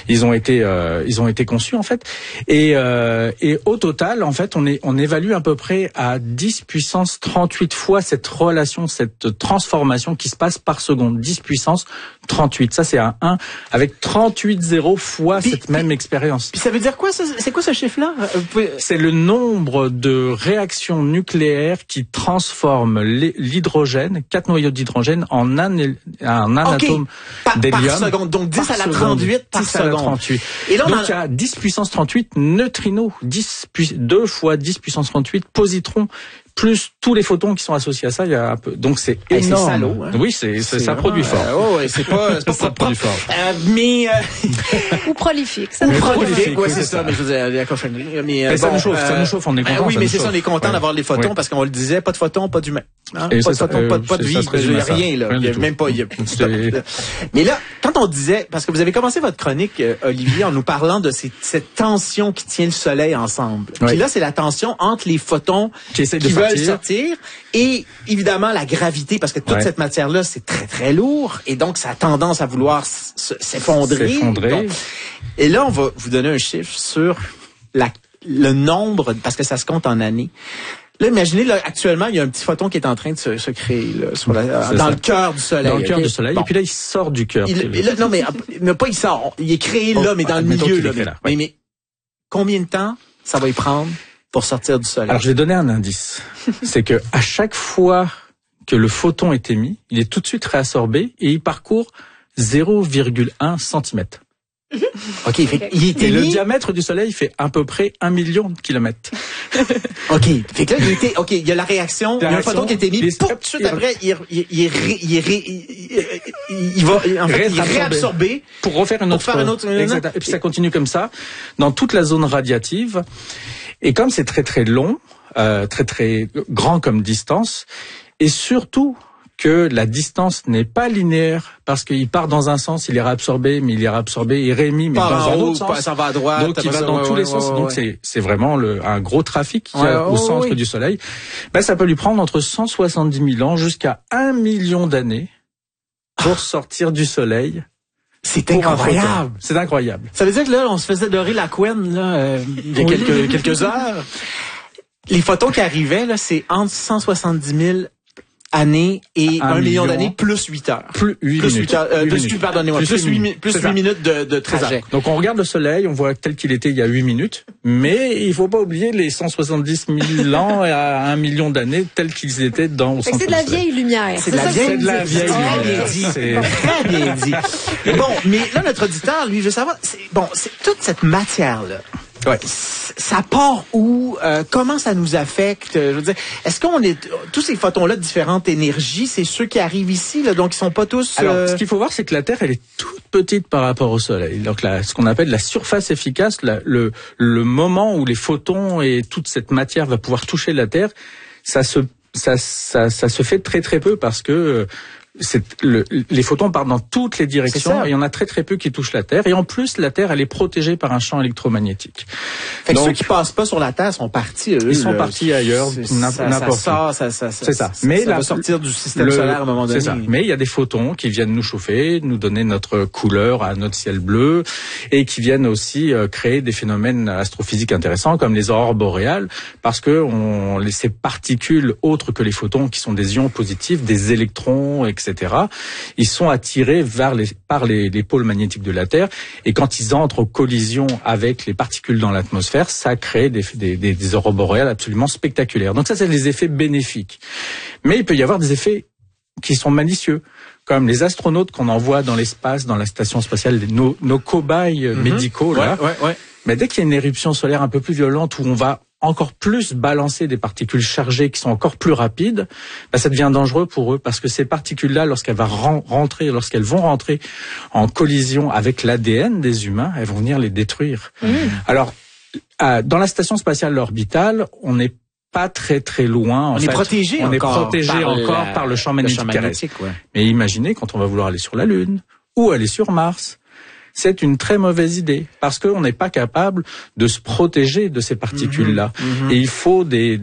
ils ont été conçus en fait. Et au total, en fait, on évalue à peu près à 10 puissance 38 fois cette relation, cette transformation qui se passe par seconde. 10 puissance 38. Ça, c'est un 1 avec 38 zéros fois cette même expérience. Puis ça veut dire quoi, ça? C'est quoi ce chiffre-là? C'est le nombre de réactions nucléaires qui transforment l'hydrogène, 4 noyaux d'hydrogène, en un atome d'hélium. Par seconde. Donc 10 à la 38 par seconde. 38. Et là, donc il y a 10 puissance 38 neutrinos, 2 fois 10 puissance 38 positrons, plus tous les photons qui sont associés à ça, il y a un peu. Donc c'est énorme. C'est salaud, hein? Oui, ça produit fort. C'est pas ça produit fort. Ou prolifique. Prolifique, ouais, c'est ça. Mais je veux dire, il y a cochonnerie. Mais ça nous chauffe, on est content. Oui, mais c'est ça, on est content d'avoir les photons parce qu'on le disait, pas de photons, pas d'humains. Pas de photons, pas de vie. Il n'y a rien, là. Il n'y a même pas. Mais là, quand on disait, parce que vous avez commencé votre chronique, Olivier, en nous parlant de cette tension qui tient le soleil ensemble. Puis là, c'est la tension entre les photons qui veulent sortir et évidemment la gravité, parce que toute cette matière-là, c'est très, très lourd et donc ça a tendance à vouloir s'effondrer. Donc, et là, on va vous donner un chiffre sur le nombre, parce que ça se compte en années. Là, imaginez, là, actuellement, il y a un petit photon qui est en train de se créer là, dans le cœur du soleil. Dans le cœur du soleil. Bon. Et puis là, il sort du cœur. Non, mais pas il sort. Il est créé là, mais dans le milieu. Là, mais combien de temps ça va y prendre pour sortir du soleil? Alors, je vais donner un indice. C'est que à chaque fois que le photon est émis, il est tout de suite réabsorbé et il parcourt 0,1 cm. OK, il est émis. Et le diamètre du soleil fait à peu près 1 million de kilomètres. OK. Fait que là, il y a la réaction, il y a un photon qui est émis, tout de suite après, il va réabsorber pour refaire une autre. Exactement. Et puis ça continue comme ça dans toute la zone radiative. Et comme c'est très très long, très très grand comme distance, et surtout que la distance n'est pas linéaire parce qu'il part dans un sens, il est réabsorbé, mais il est réabsorbé et réémis, mais dans un autre sens. Ça va à droite. Donc il va dans tous les sens. Donc c'est vraiment un gros trafic qu'il y a au centre du Soleil. Ben, ça peut lui prendre entre 170 000 ans jusqu'à 1 million d'années pour sortir du Soleil. C'est incroyable. C'est incroyable. Ça veut dire que là, on se faisait dorer la couenne là, il y a quelques heures. Les photons qui arrivaient, là, c'est entre 170 000 années et 1 million d'années plus 8 heures. Plus 8 minutes. Pardonnez-moi. Plus 8 minutes de trajet. Donc on regarde le soleil, on voit tel qu'il était il y a 8 minutes, mais il faut pas oublier les 170 000 ans à 1 million d'années tels qu'ils étaient au centre du soleil. C'est de la vieille lumière. C'est de la vieille lumière. C'est très bien dit. Bon, mais là, notre auditeur, lui, veut savoir, c'est toute cette matière-là. Ouais. Ça part où? Comment ça nous affecte? Je veux dire, est-ce qu'on est tous ces photons-là de différentes énergies, c'est ceux qui arrivent ici, là, donc ils sont pas tous. Alors, ce qu'il faut voir, c'est que la Terre, elle est toute petite par rapport au Soleil. Donc ce qu'on appelle la surface efficace, le moment où les photons et toute cette matière va pouvoir toucher la Terre, ça se fait très très peu parce que les photons partent dans toutes les directions et il y en a très très peu qui touchent la Terre. Et en plus, la Terre, elle est protégée par un champ électromagnétique. Fait que ceux qui passent pas sur la Terre sont partis. Ils sont partis ailleurs, n'importe où. C'est ça. Mais ça va sortir du système solaire à un moment donné. C'est ça. Mais il y a des photons qui viennent nous chauffer, nous donner notre couleur à notre ciel bleu, et qui viennent aussi créer des phénomènes astrophysiques intéressants comme les aurores boréales, parce que ces particules autres que les photons, qui sont des ions positifs, des électrons, etc., ils sont attirés par les pôles magnétiques de la Terre, et quand ils entrent en collision avec les particules dans l'atmosphère, ça crée des aurores boréales absolument spectaculaires. Donc ça, c'est les effets bénéfiques. Mais il peut y avoir des effets qui sont malicieux, comme les astronautes qu'on envoie dans l'espace, dans la station spatiale, nos cobayes médicaux, là. Mais dès qu'il y a une éruption solaire un peu plus violente, où on va encore plus balancer des particules chargées qui sont encore plus rapides, ça devient dangereux pour eux, parce que ces particules-là, lorsqu'elles vont rentrer en collision avec l'ADN des humains, elles vont venir les détruire. Alors, dans la station spatiale orbitale, on n'est pas très très loin. On est protégé encore par le champ magnétique terrestre. Mais imaginez quand on va vouloir aller sur la Lune ou aller sur Mars. C'est une très mauvaise idée, parce qu'on n'est pas capable de se protéger de ces particules-là. Et il faut des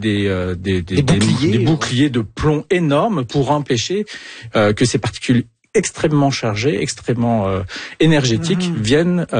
boucliers de plomb énormes pour empêcher que ces particules extrêmement chargées, extrêmement énergétiques viennent